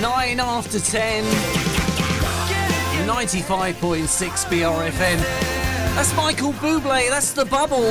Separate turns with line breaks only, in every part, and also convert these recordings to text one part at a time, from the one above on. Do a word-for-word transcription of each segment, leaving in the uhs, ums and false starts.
Nine after ten. ninety-five point six B R F M. That's Michael Bublé. That's The Bubble.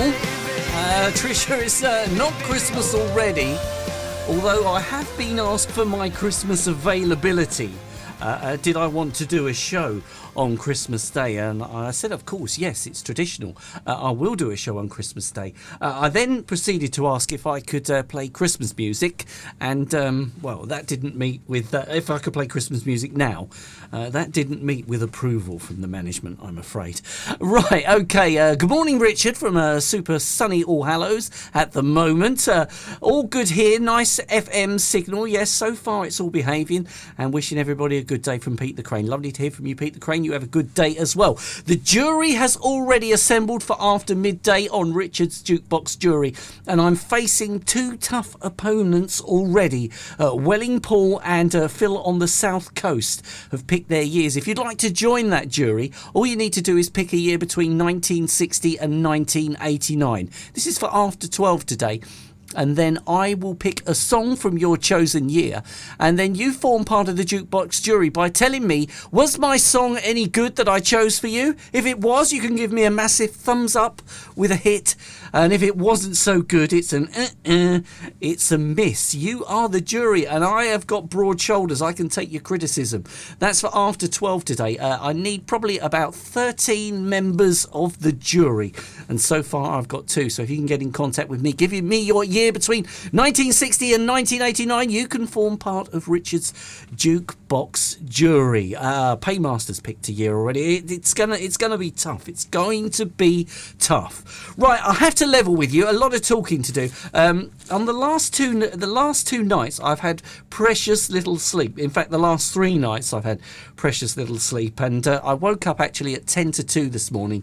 Uh, Trisha, it's uh, not Christmas already. Although I have been asked for my Christmas availability. Uh, uh, did I want to do a show on Christmas Day? And I said, of course, yes, it's traditional. Uh, I will do a show on Christmas Day. Uh, I then proceeded to ask if I could uh, play Christmas music. And, um, well, that didn't meet with... Uh, if I could play Christmas music now, uh, that didn't meet with approval from the management, I'm afraid. Right, OK. Uh, good morning, Richard, from uh, super sunny All Hallows at the moment. Uh, all good here. Nice F M signal. Yes, so far it's all behaving. And wishing everybody a good day from Pete the Crane. Lovely to hear from you, Pete the Crane. You have a good day as well. The jury has already assembled for after midday on Richard's Jukebox Jury, and I'm facing two tough opponents already. Uh, Welling Paul and uh, Phil on the South Coast have picked their years. If you'd like to join that jury, all you need to do is pick a year between nineteen sixty and nineteen eighty-nine. This is for after twelve today. And then I will pick a song from your chosen year, and then you form part of the Jukebox Jury by telling me, was my song any good that I chose for you? If it was, you can give me a massive thumbs up with a hit, and if it wasn't so good, it's an uh-uh, it's a miss. You are the jury, and I have got broad shoulders. I can take your criticism. That's for after twelve today. Uh, I need probably about thirteen members of the jury, and so far I've got two. So if you can get in contact with me, give me your year between nineteen sixty and nineteen eighty-nine, you can form part of Richard's Jukebox Jury. Uh, Paymasters picked a year already. It, it's gonna, it's gonna be tough. It's going to be tough. Right, I have to level with you. A lot of talking to do. Um, on the last two, the last two nights, I've had precious little sleep. In fact, the last three nights, I've had precious little sleep, and uh, I woke up actually at ten to two this morning.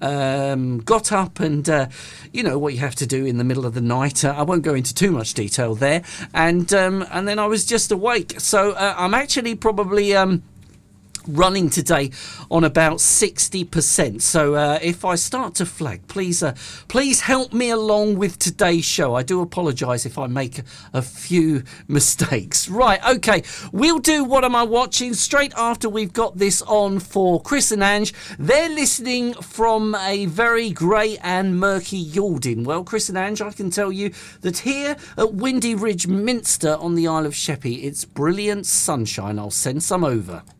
Um, got up, and uh, you know what you have to do in the middle of the night. Uh, I won't go into too much detail there, and um, and then I was just awake. So uh, I'm actually probably um, running today on about sixty percent. So uh, if I start to flag, please uh, please help me along with today's show. I do apologise if I make a few mistakes. Right, okay, we'll do What Am I Watching straight after we've got this on for Chris and Ange. They're listening from a very grey and murky Yaldin. Well, Chris and Ange, I can tell you that here at Windy Ridge Minster on the Isle of Sheppey, it's brilliant sunshine. I'll send some over.